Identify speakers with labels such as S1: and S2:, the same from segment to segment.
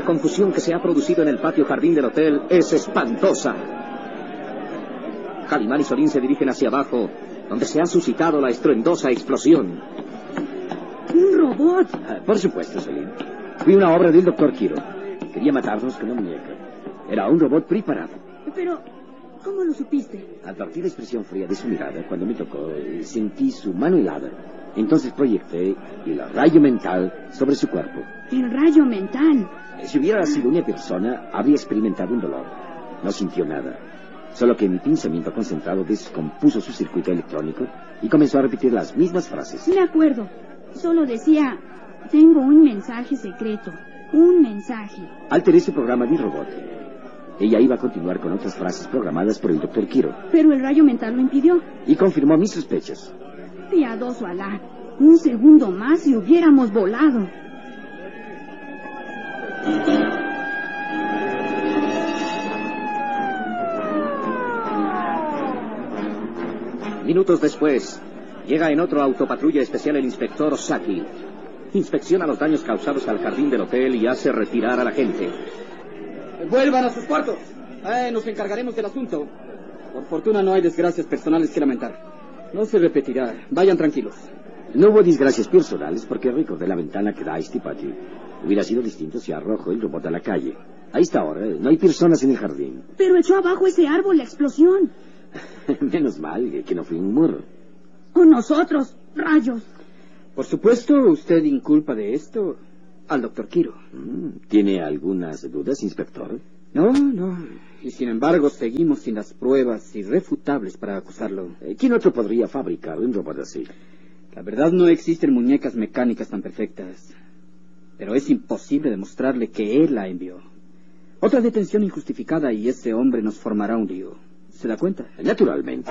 S1: confusión que se ha producido en el patio jardín del hotel es espantosa. Calimán y Solín se dirigen hacia abajo, donde se ha suscitado la estruendosa explosión.
S2: ¡Un robot!
S3: Por supuesto, Solín. Fui una obra del Dr. Quiro. Quería matarnos con una muñeca. Era un robot preparado.
S2: Pero, ¿cómo lo supiste?
S3: Advertí la expresión fría de su mirada cuando me tocó. Sentí su mano helada. Entonces proyecté el rayo mental sobre su cuerpo.
S2: El rayo mental.
S3: Si hubiera sido una persona, habría experimentado un dolor. No sintió nada. Solo que mi pensamiento concentrado descompuso su circuito electrónico y comenzó a repetir las mismas frases.
S2: Me acuerdo. Solo decía, tengo un mensaje secreto. Un mensaje.
S3: Alteré su programa de robot. Ella iba a continuar con otras frases programadas por el Dr. Quiro.
S2: Pero el rayo mental lo impidió.
S3: Y confirmó mis sospechas.
S2: Piadoso Alá. Un segundo más y hubiéramos volado.
S1: Minutos después, llega en otro autopatrulla especial el inspector Saki. Inspecciona los daños causados al jardín del hotel y hace retirar a la gente.
S4: ¡Vuelvan a sus cuartos! Nos encargaremos del asunto. Por fortuna no hay desgracias personales que lamentar. No se repetirá. Vayan tranquilos.
S3: No hubo desgracias personales porque recordé la ventana que da a este patio. Hubiera sido distinto si arrojó el robot a la calle. A esta hora no hay personas en el jardín.
S2: Pero echó abajo ese árbol la explosión.
S3: Menos mal que no fue un muro.
S2: O nosotros, rayos.
S4: Por supuesto, usted inculpa de esto al Dr. Quiro.
S3: ¿Tiene algunas dudas, inspector?
S4: No. Y sin embargo, seguimos sin las pruebas irrefutables para acusarlo.
S3: ¿Quién otro podría fabricar un robot así?
S4: La verdad, no existen muñecas mecánicas tan perfectas. Pero es imposible demostrarle que él la envió. Otra detención injustificada y ese hombre nos formará un lío. ¿Se da cuenta?
S3: Naturalmente.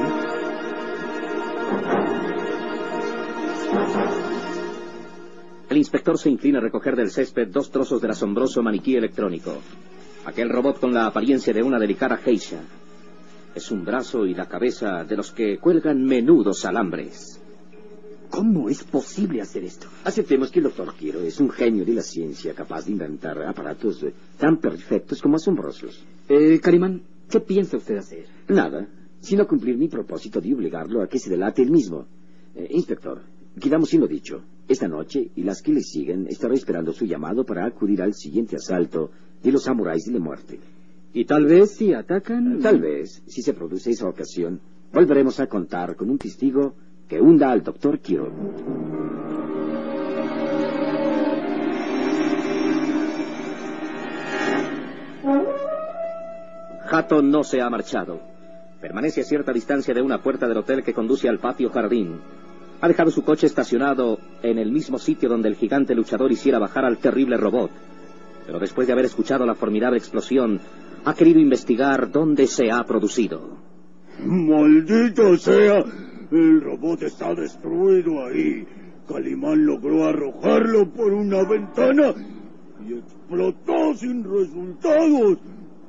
S1: El inspector se inclina a recoger del césped 2 trozos del asombroso maniquí electrónico. Aquel robot con la apariencia de una delicada geisha. Es un brazo y la cabeza de los que cuelgan menudos alambres.
S4: ¿Cómo es posible hacer esto?
S3: Aceptemos que el Dr. Quiro es un genio de la ciencia capaz de inventar aparatos tan perfectos como asombrosos.
S4: Calimán, ¿qué piensa usted hacer?
S3: Nada, sino cumplir mi propósito de obligarlo a que se delate él mismo. Inspector, quedamos en lo dicho. Esta noche y las que le siguen estaré esperando su llamado para acudir al siguiente asalto de los samuráis de la muerte.
S4: Y tal vez si atacan...
S3: Tal vez, si se produce esa ocasión, volveremos a contar con un testigo que hunda al Dr. Quiro.
S1: Hato no se ha marchado. Permanece a cierta distancia de una puerta del hotel que conduce al patio jardín. Ha dejado su coche estacionado en el mismo sitio donde el gigante luchador hiciera bajar al terrible robot. Pero después de haber escuchado la formidable explosión, ha querido investigar dónde se ha producido.
S5: ¡Maldito sea! El robot está destruido ahí. Calimán logró arrojarlo por una ventana y explotó sin resultados.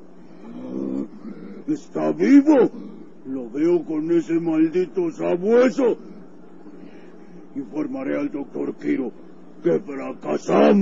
S5: Está vivo. Lo veo con ese maldito sabueso. Informaré al Dr. Quiro que fracasamos.